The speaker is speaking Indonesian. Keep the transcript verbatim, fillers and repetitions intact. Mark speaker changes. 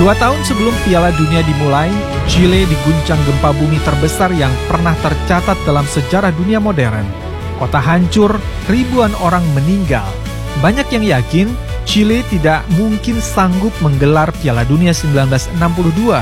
Speaker 1: Dua tahun sebelum Piala Dunia dimulai, Chile diguncang gempa bumi terbesar yang pernah tercatat dalam sejarah dunia modern. Kota hancur, ribuan orang meninggal. Banyak yang yakin Chile tidak mungkin sanggup menggelar Piala Dunia seribu sembilan ratus enam puluh dua.